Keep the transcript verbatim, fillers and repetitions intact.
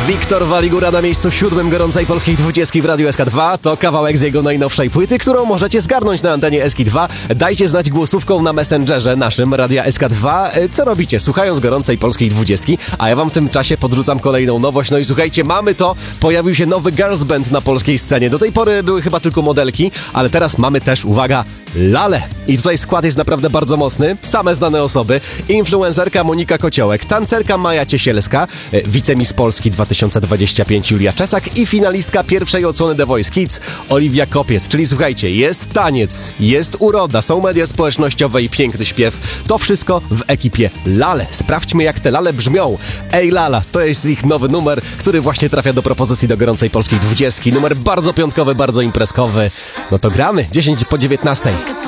Wiktor Waligura na miejscu siódmym gorącej polskiej dwudziestki w Radiu S K dwa. To kawałek z jego najnowszej płyty, którą możecie zgarnąć na antenie S K dwa. Dajcie znać głosówką na Messengerze naszym Radia S K dwa. Co robicie, słuchając gorącej polskiej dwudziestki? A ja wam w tym czasie podrzucam kolejną nowość. No i słuchajcie, mamy to. Pojawił się nowy girls band na polskiej scenie. Do tej pory były chyba tylko modelki, ale teraz mamy też, uwaga, lale. I tutaj skład jest naprawdę bardzo mocny. Same znane osoby. Influencerka Monika Kociołek, tancerka Maja Ciesielska, wicemiss Polski dwa tysiące dwadzieścia pięć Julia Czesak i finalistka pierwszej odsłony The Voice Kids Oliwia Kopiec. Czyli słuchajcie, jest taniec, jest uroda, są media społecznościowe i piękny śpiew. To wszystko w ekipie Lale. Sprawdźmy, jak te lale brzmią. Ej Lala, to jest ich nowy numer, który właśnie trafia do propozycji do gorącej polskiej dwudziestki. Numer bardzo piątkowy, bardzo imprezkowy. No to gramy. dziesięć po dziewiętnastej.